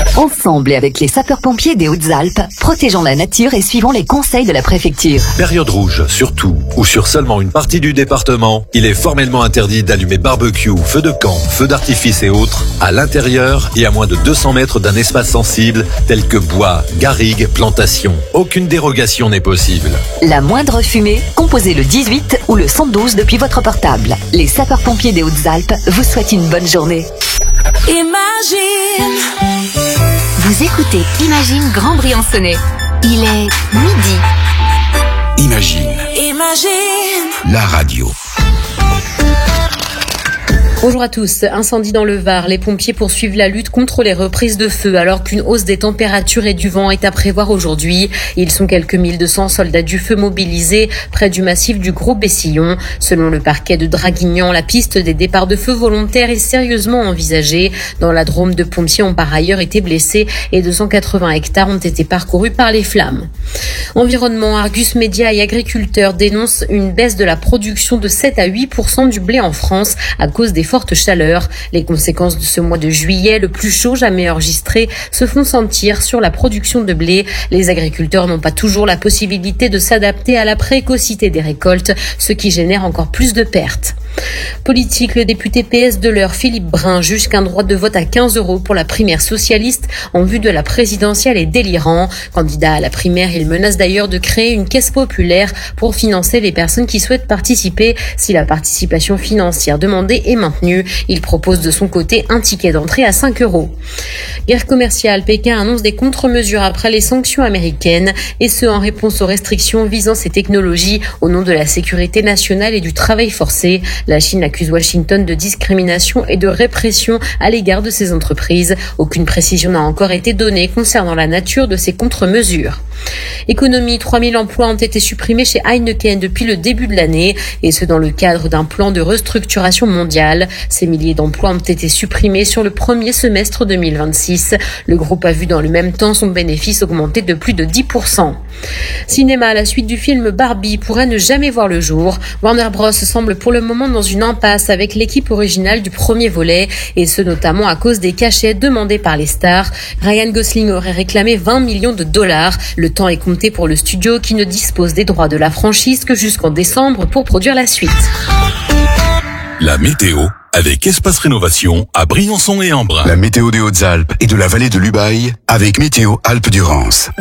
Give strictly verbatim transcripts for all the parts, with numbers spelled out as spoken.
Ensemble et avec les sapeurs-pompiers des Hautes-Alpes, protégeons la nature et suivons les conseils de la préfecture. Période rouge, sur tout ou sur seulement une partie du département, il est formellement interdit d'allumer barbecue, feux de camp, feux d'artifice et autres à l'intérieur et à moins de deux cents mètres d'un espace sensible tel que bois, garrigues, plantations. Aucune dérogation n'est possible. La moindre fumée, composez le dix-huit ou le cent douze depuis votre portable. Les sapeurs-pompiers des Hautes-Alpes vous souhaitent une bonne journée. Imagine. Vous écoutez Imagine Grand Briançonnais. Il est midi. Imagine. Imagine. La radio. Bonjour à tous. Incendie dans le Var. Les pompiers poursuivent la lutte contre les reprises de feu alors qu'une hausse des températures et du vent est à prévoir aujourd'hui. Ils sont quelques mille deux cents soldats du feu mobilisés près du massif du Gros Bessillon. Selon le parquet de Draguignan, la piste des départs de feu volontaires est sérieusement envisagée. Dans la Drôme, deux pompiers ont par ailleurs été blessés et deux cent quatre-vingts hectares ont été parcourus par les flammes. Environnement, Argus Média et agriculteurs dénoncent une baisse de la production de sept à huit pour cent du blé en France à cause des forte chaleur. Les conséquences de ce mois de juillet, le plus chaud jamais enregistré, se font sentir sur la production de blé. Les agriculteurs n'ont pas toujours la possibilité de s'adapter à la précocité des récoltes, ce qui génère encore plus de pertes. Politique, le député P S de l'Eure, Philippe Brun, juge qu'un droit de vote à quinze euros pour la primaire socialiste en vue de la présidentielle est délirant. Candidat à la primaire, il menace d'ailleurs de créer une caisse populaire pour financer les personnes qui souhaitent participer si la participation financière demandée est maintenue. Il propose de son côté un ticket d'entrée à cinq euros. Guerre commerciale, Pékin annonce des contre-mesures après les sanctions américaines et ce en réponse aux restrictions visant ces technologies au nom de la sécurité nationale et du travail forcé. La Chine accuse Washington de discrimination et de répression à l'égard de ces entreprises. Aucune précision n'a encore été donnée concernant la nature de ces contre-mesures. Économie, trois mille emplois ont été supprimés chez Heineken depuis le début de l'année et ce dans le cadre d'un plan de restructuration mondiale. Ces milliers d'emplois ont été supprimés sur le premier semestre deux mille vingt-six. Le groupe a vu dans le même temps son bénéfice augmenter de plus de dix pour cent. Cinéma, la suite du film Barbie pourrait ne jamais voir le jour. Warner Bros semble pour le moment dans une impasse avec l'équipe originale du premier volet et ce notamment à cause des cachets demandés par les stars. Ryan Gosling aurait réclamé vingt millions de dollars. Le temps est compté pour le studio qui ne dispose des droits de la franchise que jusqu'en décembre pour produire la suite. La météo avec Espace Rénovation à Briançon et Embrun. La météo des Hautes-Alpes et de la vallée de l'Ubaye avec Météo Alpes-Durance.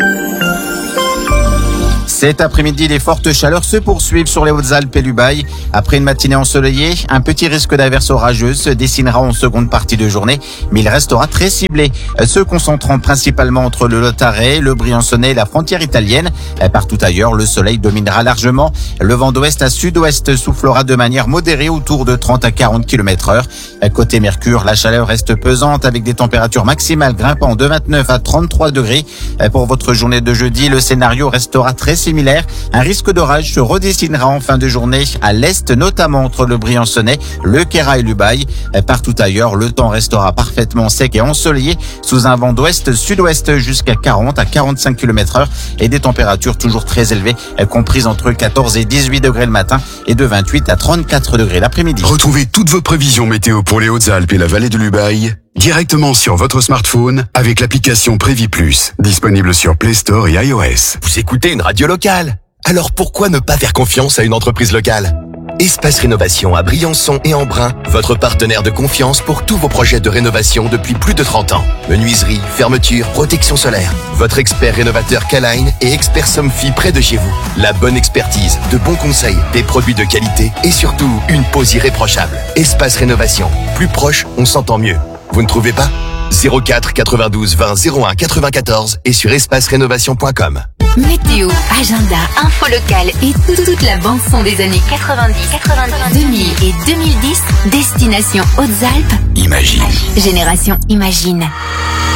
Cet après-midi, les fortes chaleurs se poursuivent sur les Hautes-Alpes et l'Ubaye. Après une matinée ensoleillée, un petit risque d'averse orageuse se dessinera en seconde partie de journée, mais il restera très ciblé, se concentrant principalement entre le Lotaret, le Briançonnais et la frontière italienne. Partout ailleurs, le soleil dominera largement. Le vent d'ouest à sud-ouest soufflera de manière modérée autour de trente à quarante kilomètres heure. Côté Mercure, la chaleur reste pesante avec des températures maximales grimpant de vingt-neuf à trente-trois degrés. Pour votre journée de jeudi, le scénario restera très similaire. Un risque d'orage se redessinera en fin de journée à l'est, notamment entre le Briançonnais, le Queyras et l'Ubaye. Partout ailleurs, le temps restera parfaitement sec et ensoleillé sous un vent d'ouest-sud-ouest jusqu'à quarante à quarante-cinq kilomètres heure et des températures toujours très élevées, comprises entre quatorze et dix-huit degrés le matin et de vingt-huit à trente-quatre degrés l'après-midi. Retrouvez toutes vos prévisions météo pour les Hautes-Alpes et la vallée de l'Ubaye directement sur votre smartphone avec l'application Prévi Plus, disponible sur Play Store et iOS. Vous écoutez une radio locale, alors pourquoi ne pas faire confiance à une entreprise locale ? Espace Rénovation à Briançon et Embrun, votre partenaire de confiance pour tous vos projets de rénovation depuis plus de trente ans. Menuiserie, fermeture, protection solaire. Votre expert rénovateur K-Line et expert Somfy près de chez vous. La bonne expertise, de bons conseils, des produits de qualité et surtout une pose irréprochable. Espace Rénovation. Plus proche, on s'entend mieux. Vous ne trouvez pas ? zéro quatre quatre-vingt-douze vingt zéro un quatre-vingt-quatorze et sur espace rénovation point com. Météo, agenda, info locale et toute la bande son des années quatre-vingt-dix, quatre-vingt-dix, deux mille et deux mille dix. Destination Hautes-Alpes. Imagine. Génération Imagine.